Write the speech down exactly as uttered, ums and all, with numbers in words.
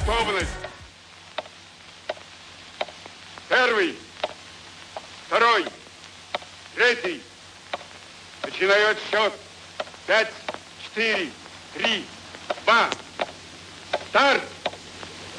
Готовность. Первый, второй, третий. Начинаю отсчет. Пять, четыре, три, два. Старт!